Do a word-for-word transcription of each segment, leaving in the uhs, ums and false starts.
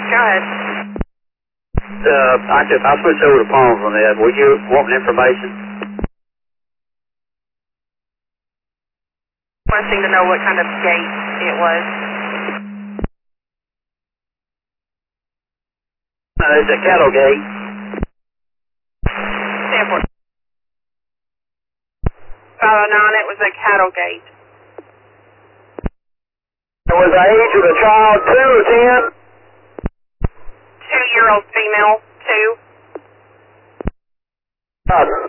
Go ahead. Uh, I just, I switched over to Palms on that. Were you wanting information? Wanting to know what kind of gate it was. No, it's a cattle gate. Stanford. five oh nine, it was a cattle gate. Was the age of the child two or ten? Two-year-old female, two. Father.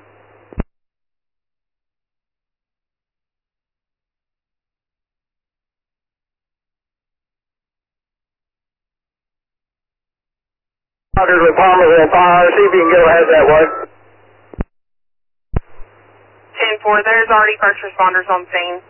Doctors with Palmerville Fire, see if you can go ahead that way. ten four, there's already first responders on scene.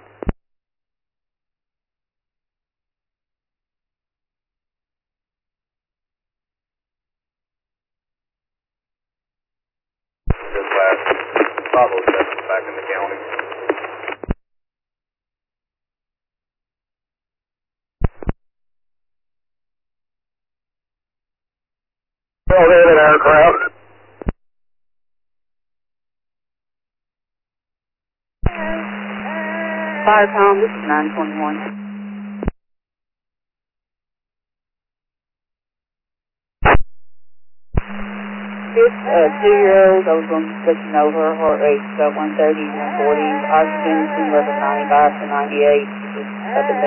This last five oh seven back in the county. Well, there's an aircraft. Fire Tom, this is nine twenty-one. This uh, two-year-old, I was going to switching over, heart rate about one thirty, one forty, oxygen between level ninety-five to ninety-eight, just up and down.